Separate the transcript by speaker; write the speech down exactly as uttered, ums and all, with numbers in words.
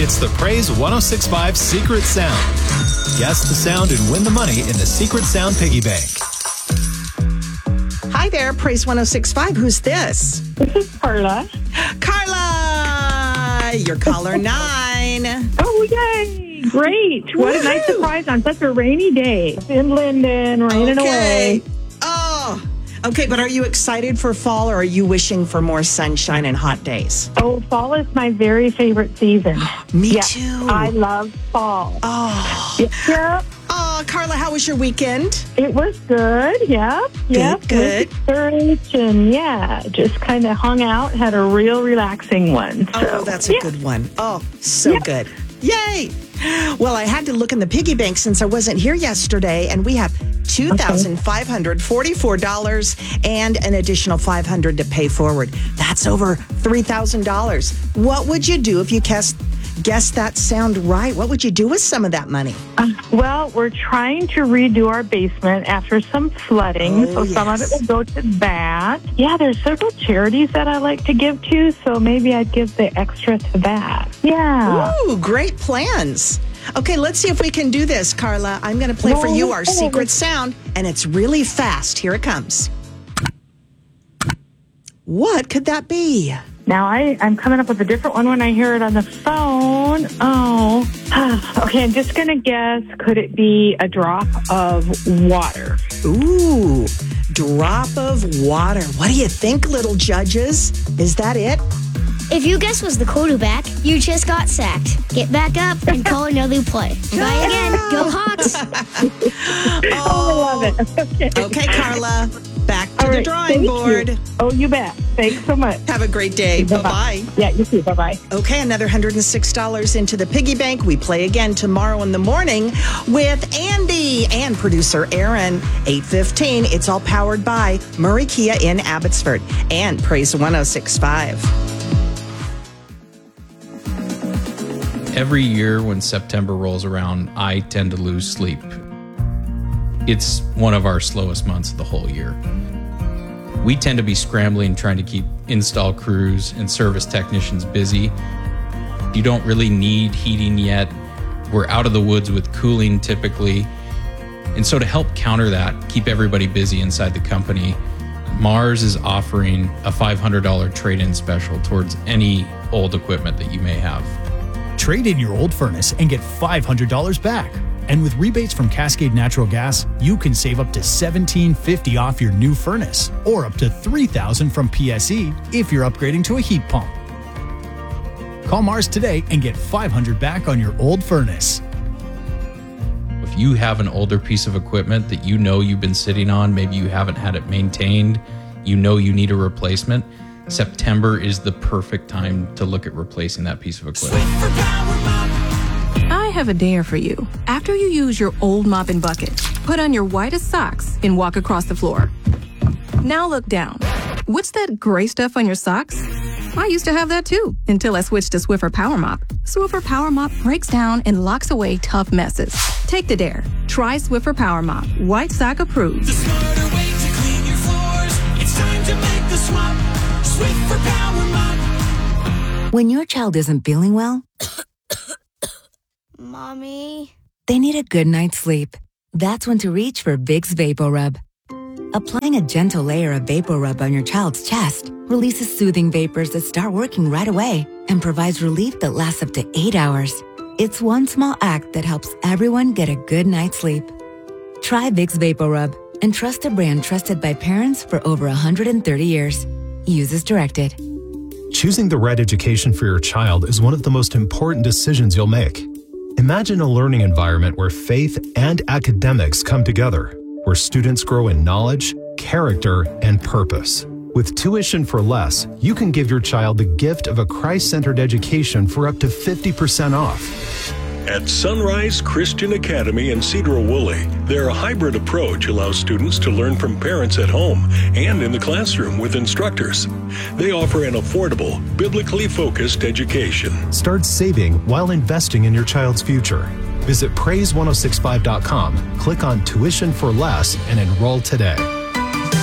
Speaker 1: It's the Praise one oh six point five Secret Sound. Guess the sound and win the money in the Secret Sound Piggy Bank.
Speaker 2: Hi there, Praise one oh six point five. Who's this?
Speaker 3: This is Carla.
Speaker 2: Carla! You're caller nine.
Speaker 3: Oh, yay! Great. What a nice surprise on such a rainy day. In Linden, raining
Speaker 2: Okay.
Speaker 3: away.
Speaker 2: Oh, okay, but are you excited for fall or are you wishing for more sunshine and hot days?
Speaker 3: Oh, fall is my very favorite season.
Speaker 2: Me
Speaker 3: Yeah,
Speaker 2: too.
Speaker 3: I love fall.
Speaker 2: Oh.
Speaker 3: Yeah,
Speaker 2: Oh, Carla, how was your weekend?
Speaker 3: it was good. Yeah, yeah.
Speaker 2: good.
Speaker 3: Church and yeah, just kind of hung out. Had a real relaxing one. So,
Speaker 2: Oh, that's a
Speaker 3: yeah.
Speaker 2: good one. Oh, so
Speaker 3: Yeah.
Speaker 2: good. Yay! Well, I had to look in the piggy bank since I wasn't here yesterday, and we have two thousand five hundred forty-four dollars and an additional five hundred dollars to pay forward. That's over three thousand dollars. What would you do if you guessed, guessed that sound right? What would you do with some of that money?
Speaker 3: Uh, well, we're trying to redo our basement after some flooding,
Speaker 2: Oh,
Speaker 3: so some of it
Speaker 2: yes.
Speaker 3: will go to that. Yeah, there's several charities that I like to give to, so maybe I'd give the extra to that. Yeah.
Speaker 2: Ooh, great plans. Okay, let's see if we can do this, Carla. I'm going to play for you our secret sound, and it's really fast. Here it comes. What could that be?
Speaker 3: Now, I, I'm coming up with a different one when I hear it on the phone. Oh. Okay, I'm just going to guess, could it be a drop of water?
Speaker 2: Ooh, drop of water. What do you think, little judges? Is that it?
Speaker 4: If your guess was the quarterback, you just got sacked. Get back up and call another play. Try again. Go Hawks.
Speaker 3: Oh, I love it. Okay.
Speaker 2: Okay, Carla, back to
Speaker 3: All
Speaker 2: the
Speaker 3: right,
Speaker 2: drawing
Speaker 3: thank you.
Speaker 2: board.
Speaker 3: Oh, you bet. Thanks so much.
Speaker 2: Have a great day. Bye-bye.
Speaker 3: Yeah, you too. Bye-bye.
Speaker 2: Okay, another one hundred six dollars into the piggy bank. We play again tomorrow in the morning with Andy and producer Aaron, eight fifteen. It's all powered by Murray Kia in Abbotsford and Praise one oh six point five.
Speaker 5: Every year when September rolls around, I tend to lose sleep. It's one of our slowest months of the whole year. We tend to be scrambling trying to keep install crews and service technicians busy. You don't really need heating yet. We're out of the woods with cooling typically. And so to help counter that, keep everybody busy inside the company, Mars is offering a five hundred dollars trade-in special towards any old equipment that you may have.
Speaker 6: Trade in your old furnace and get five hundred dollars back. And with rebates from Cascade Natural Gas, you can save up to seventeen fifty off your new furnace, or up to three thousand from P S E if you're upgrading to a heat pump. Call Mars today and get five hundred back on your old furnace.
Speaker 5: If you have an older piece of equipment that you know you've been sitting on, maybe you haven't had it maintained, you know you need a replacement, September is the perfect time to look at replacing that piece of equipment.
Speaker 7: I have a dare for you. After you use your old mop and bucket, put on your whitest socks and walk across the floor. Now look down. What's that gray stuff on your socks? I used to have that too, until I switched to Swiffer Power Mop. Swiffer Power Mop breaks down and locks away tough messes. Take the dare. Try Swiffer Power Mop. White sock approved.
Speaker 8: The smarter way to clean your floors. It's time to make the swap. Swiffer Power Mop.
Speaker 9: When your child isn't feeling well,
Speaker 4: Mommy.
Speaker 9: they need a good night's sleep. That's when to reach for Vicks VapoRub. Applying a gentle layer of VapoRub on your child's chest releases soothing vapors that start working right away and provides relief that lasts up to eight hours. It's one small act that helps everyone get a good night's sleep. Try Vicks VapoRub and trust a brand trusted by parents for over one hundred thirty years. Use as directed.
Speaker 10: Choosing the right education for your child is one of the most important decisions you'll make. Imagine a learning environment where faith and academics come together, where students grow in knowledge, character, and purpose. With Tuition for Less, you can give your child the gift of a Christ-centered education for up to fifty percent off.
Speaker 11: At Sunrise Christian Academy in Cedar-Woolley, their hybrid approach allows students to learn from parents at home and in the classroom with instructors. They offer an affordable, biblically focused education.
Speaker 10: Start saving while investing in your child's future. Visit praise ten sixty-five dot com, click on Tuition for Less, and enroll today.